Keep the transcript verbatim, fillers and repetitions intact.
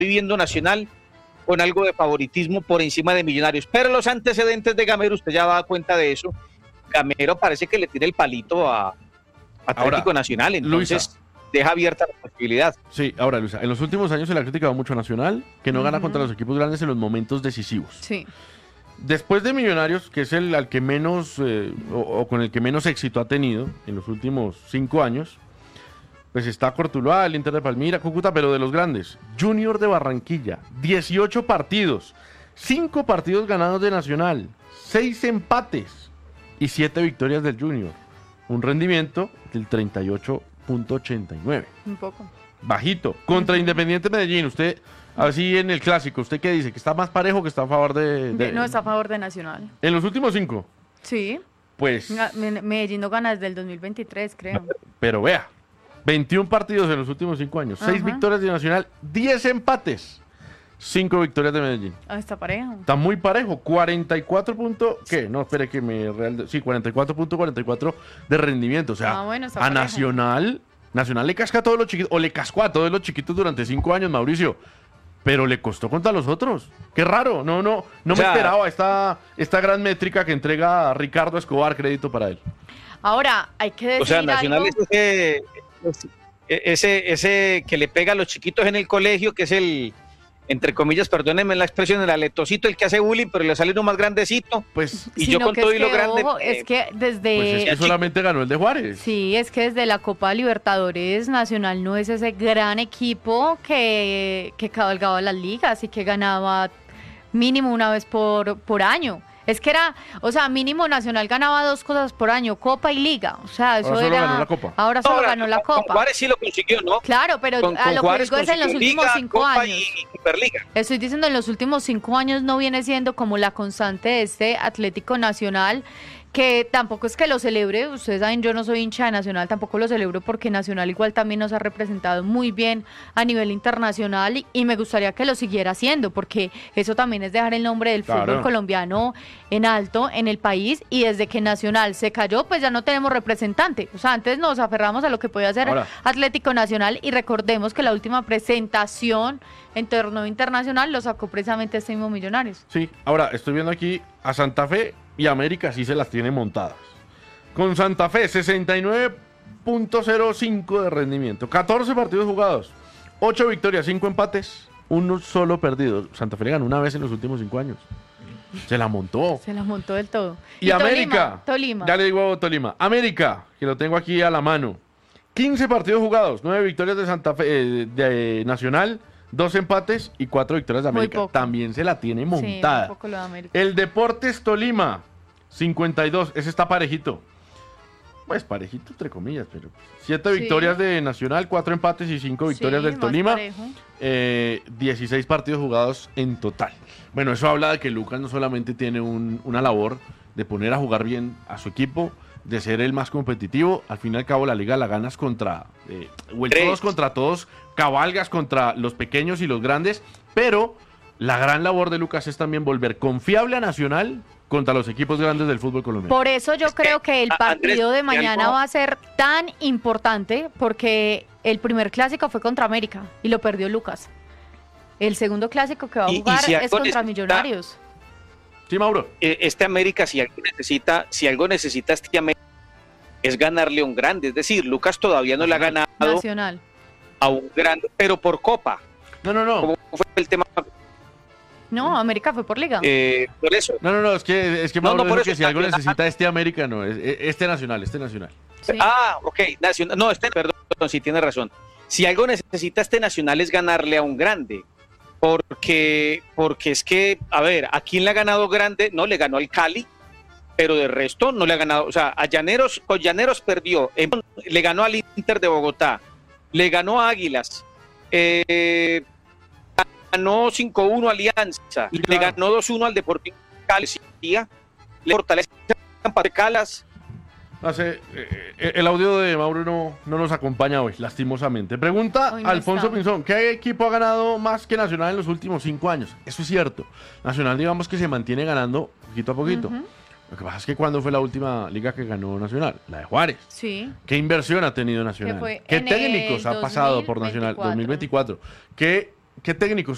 viviendo Nacional con algo de favoritismo por encima de Millonarios. Pero los antecedentes de Gamero, usted ya da cuenta de eso. Gamero parece que le tiene el palito a, a Atlético ahora, Nacional, entonces Luisa, deja abierta la posibilidad. Sí, ahora Luisa, en los últimos años se le ha criticado mucho a Nacional, que no uh-huh. gana contra los equipos grandes en los momentos decisivos. Sí. Después de Millonarios, que es el al que menos eh, o, o con el que menos éxito ha tenido en los últimos cinco años, pues está Cortuluá, el Inter de Palmira, Cúcuta, pero de los grandes. Junior de Barranquilla, dieciocho partidos, cinco partidos ganados de Nacional, seis empates y siete victorias del Junior. Un rendimiento del treinta y ocho punto ochenta y nueve. Un poco. Bajito. Contra Independiente Medellín, usted, así en el clásico, ¿usted qué dice? ¿Que está más parejo, que está a favor de...? de... No, está a favor de Nacional. ¿En los últimos cinco? Sí. Pues... Medellín no gana desde el dos mil veintitrés, creo. Pero vea, veintiún partidos en los últimos cinco años, seis victorias de Nacional, diez empates, cinco victorias de Medellín. Ah, está parejo. Está muy parejo, cuarenta y cuatro puntos, ¿qué? No, espere que me real, sí, cuarenta y cuatro punto cuarenta y cuatro de rendimiento, o sea, ah, bueno, a Nacional, Nacional le casca a todos los chiquitos, o le cascó a todos los chiquitos durante cinco años, Mauricio, pero le costó contra los otros. Qué raro, no, no, no o me sea, esperaba esta, esta gran métrica que entrega a Ricardo Escobar, crédito para él. Ahora, hay que decir O sea, Nacional algo... es ese, ese, ese que le pega a los chiquitos en el colegio, que es el, entre comillas, perdónenme la expresión, el aletocito, el que hace bullying, pero le sale uno más grandecito. Pues, y yo con todo y lo que, grande. Ojo, es que desde. Pues es que solamente ganó el de Juárez. Sí, es que desde la Copa Libertadores, Nacional no es ese gran equipo que, que cabalgaba las ligas y que ganaba mínimo una vez por, por año. Es que era, o sea, mínimo Nacional ganaba dos cosas por año, Copa y Liga. O sea, eso ahora solo era. Ganó la Copa. Ahora solo ahora, ganó la con, Copa. Con Juárez sí lo consiguió, ¿no? Claro, pero con, a con lo Juárez que digo es en los últimos Liga, cinco Copa años. Y, y Superliga. Estoy diciendo en los últimos cinco años no viene siendo como la constante de este Atlético Nacional, que tampoco es que lo celebre, ustedes saben, yo no soy hincha de Nacional, tampoco lo celebro porque Nacional igual también nos ha representado muy bien a nivel internacional y, y me gustaría que lo siguiera haciendo, porque eso también es dejar el nombre del claro. fútbol colombiano en alto en el país, y desde que Nacional se cayó, pues ya no tenemos representante. O sea, antes nos aferramos a lo que podía hacer Ahora. Atlético Nacional, y recordemos que la última presentación en torneo internacional lo sacó precisamente este mismo Millonarios. Sí, ahora estoy viendo aquí a Santa Fe y América sí se las tiene montadas. Con Santa Fe, sesenta y nueve punto cero cinco de rendimiento, catorce partidos jugados, ocho victorias, cinco empates, uno solo perdido. Santa Fe le ganó una vez en los últimos cinco años. Se la montó. Se la montó del todo. Y, y América, Tolima, Tolima. Ya le digo Tolima. América, que lo tengo aquí a la mano. quince partidos jugados, nueve victorias de Santa Fe, eh, de Nacional, dos empates y cuatro victorias de América. También se la tiene montada. Sí, un poco lo de América. El Deportes Tolima, cincuenta y dos, ese está parejito. Pues parejito entre comillas, pero siete sí. victorias de Nacional, cuatro empates y cinco victorias sí, del Tolima. Eh, dieciséis partidos jugados en total. Bueno, eso habla de que Lucas no solamente tiene un, una labor de poner a jugar bien a su equipo, de ser el más competitivo. Al fin y al cabo la liga la ganas contra eh, o el todos contra todos, cabalgas contra los pequeños y los grandes, pero la gran labor de Lucas es también volver confiable a Nacional contra los equipos grandes del fútbol colombiano. Por eso yo creo que el partido de mañana va a ser tan importante, porque el primer clásico fue contra América y lo perdió Lucas. El segundo clásico que va a jugar y, y si es contra necesita, Millonarios. Sí, Mauro. Este América, si algo necesita, si algo necesita este América, es ganarle a un grande. Es decir, Lucas todavía no le ha ganado Nacional a un grande, pero por Copa. No, no, no. ¿Cómo fue el tema? No, América fue por Liga. Eh, por eso. No, no, no, es que, es que Mauro no, no, por dijo eso que si algo necesita este América, no, es, este Nacional, este Nacional. Sí. Ah, ok, Nacional. No, este, perdón, sí tiene razón. Si algo necesita este Nacional es ganarle a un grande. Porque, porque es que, a ver, ¿a quién le ha ganado grande? No, le ganó al Cali, pero de resto no le ha ganado. O sea, a Llaneros, con Llaneros perdió, le ganó al Inter de Bogotá, le ganó a Águilas, eh, ganó cinco uno a Alianza, claro. Le ganó dos uno al Deportivo Cali, le fortalece a Calas. Hace, eh, el audio de Mauro no, no nos acompaña hoy, lastimosamente. Pregunta no Alfonso está. Pinzón, ¿qué equipo ha ganado más que Nacional en los últimos cinco años? Eso es cierto. Nacional, digamos que se mantiene ganando poquito a poquito. Uh-huh. Lo que pasa es que ¿cuándo fue la última liga que ganó Nacional? La de Juárez. Sí. ¿Qué inversión ha tenido Nacional? ¿Qué técnicos ha pasado por Nacional? dos mil veinticuatro. ¿Qué, qué técnicos